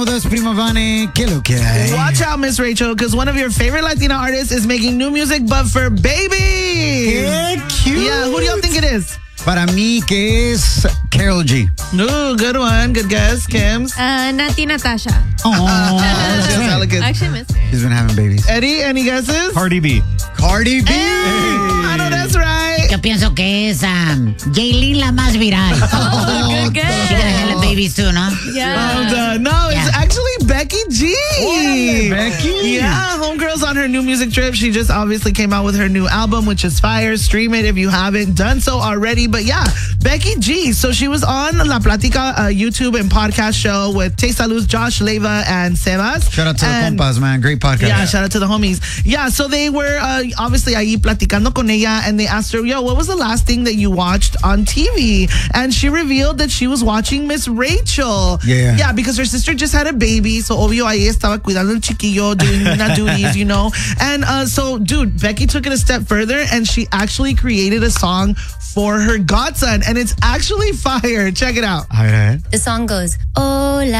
That's Prima Vane. ¿Qué lo que hay? Watch out, Miss Rachel, because one of your favorite Latina artists is making new music, but for babies. ¡Qué cute! Yeah, who do y'all think it is? Para mí, que es Karol G. Ooh, good one. Good guess, Kim's. Nati Natasha. Oh, She's hella good. Actually, miss her. She's been having babies. Eddie, any guesses? Cardi B. Cardi B. I know that's right. Yo pienso que es Jaylin la más viral. Good guess. She gonna have babies too, ¿no? Yeah. No, it's actually Becky G. Becky. Yeah, Homegirl's on her new music trip. She just obviously came out with her new album, which is fire. Stream it if you haven't done so already. But yeah, Becky G. So she was on La Platica YouTube and podcast show with Tay Salud's Josh Leiva and Sebas. Shout out to the compas, man. Great podcast. Yeah, shout out to the homies. Yeah, so they were obviously ahí platicando con ella, and they asked her, yo, what was the last thing that you watched on TV? And she revealed that she was watching Miss Rachel. Yeah. Yeah, because her sister just had a baby, so obvio ahí estaba cuidando el chiquillo, doing una duties, you know. And so, dude, Becky took it a step further, and she actually created a song for her godson, and it's actually fire. Check it out. A ver. The song goes, Hola.